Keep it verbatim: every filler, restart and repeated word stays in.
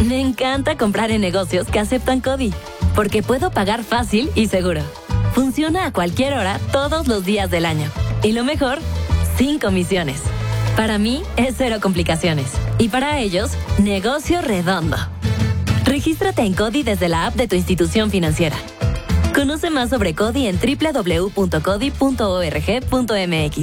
Me encanta comprar en negocios que aceptan CODI, porque puedo pagar fácil y seguro. Funciona a cualquier hora, todos los días del año. Y lo mejor, sin comisiones. Para mí, es cero complicaciones. Y para ellos, negocio redondo. Regístrate en CODI desde la app de tu institución financiera. Conoce más sobre CODI en doble u doble u doble u punto codi punto org punto m x.